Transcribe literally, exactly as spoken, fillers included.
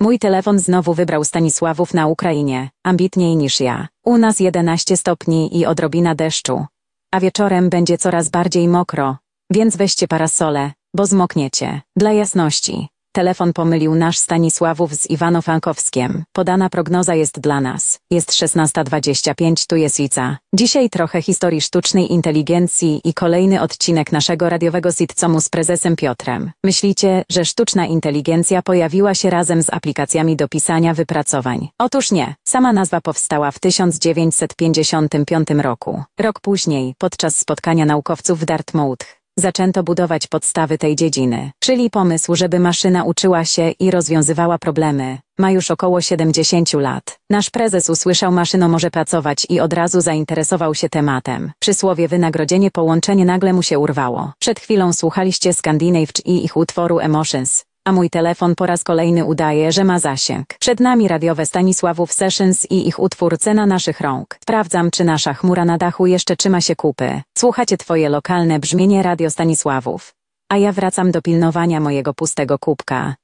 Mój telefon znowu wybrał Stanisławów na Ukrainie, ambitniej niż ja. U nas jedenaście stopni i odrobina deszczu. A wieczorem będzie coraz bardziej mokro, więc weźcie parasole, bo zmokniecie. Dla jasności, telefon pomylił nasz Stanisławów z Iwano-Frankowskiem. Podana prognoza jest dla nas. Jest szesnasta dwadzieścia pięć, tu jest Ica. Dzisiaj trochę historii sztucznej inteligencji i kolejny odcinek naszego radiowego sitcomu z prezesem Piotrem. Myślicie, że sztuczna inteligencja pojawiła się razem z aplikacjami do pisania wypracowań? Otóż nie. Sama nazwa powstała w tysiąc dziewięćset pięćdziesiątym piątym roku. Rok później, podczas spotkania naukowców w Dartmouth, zaczęto budować podstawy tej dziedziny, czyli pomysł, żeby maszyna uczyła się i rozwiązywała problemy, ma już około siedemdziesiąt lat. Nasz prezes usłyszał, maszyno może pracować i od razu zainteresował się tematem. Przysłowie wynagrodzenie połączenie nagle mu się urwało. Przed chwilą słuchaliście Scandinavian i ich utworu Emotions, a mój telefon po raz kolejny udaje, że ma zasięg. Przed nami radiowe Stanisławów Sessions i ich utwór Cena naszych rąk. Sprawdzam, czy nasza chmura na dachu jeszcze trzyma się kupy. Słuchacie twoje lokalne brzmienie Radio Stanisławów. A ja wracam do pilnowania mojego pustego kubka.